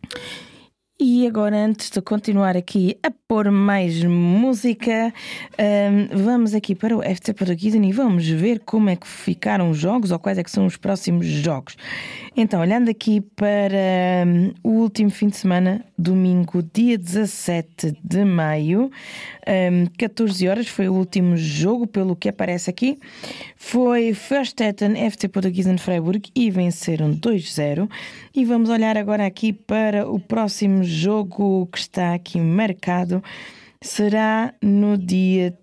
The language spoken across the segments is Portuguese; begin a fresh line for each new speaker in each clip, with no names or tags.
E agora, antes de continuar aqui a pôr mais música, vamos aqui para o FC Portuguesa e vamos ver como é que ficaram os jogos ou quais é que são os próximos jogos. Então, olhando aqui para o último fim de semana, domingo, dia 17 de maio, 14 horas, foi o último jogo, pelo que aparece aqui. Foi Verstetten, FC Portuguesa Freiburg e venceram 2-0. E vamos olhar agora aqui para o próximo jogo que está aqui marcado. Será no dia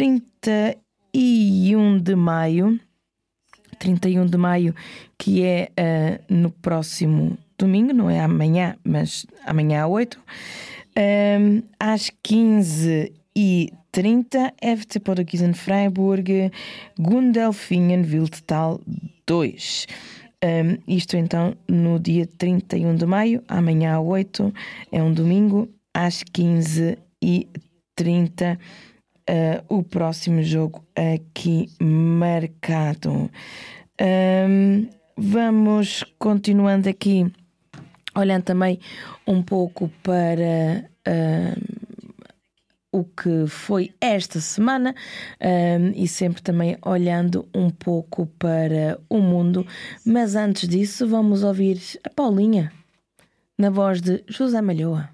31 de maio. 31 de maio, que é no próximo domingo, não é amanhã, mas amanhã às 8, às 15h30, FC Portuguesa Freiburg, Gundelfingen Wildtal 2. Isto então no dia 31 de maio, amanhã às 8, é um domingo, às 15h30, o próximo jogo aqui marcado. Vamos continuando aqui, olhando também um pouco para o que foi esta semana, e sempre também olhando um pouco para o mundo. Mas antes disso, vamos ouvir a Paulinha, na voz de José Malhoa.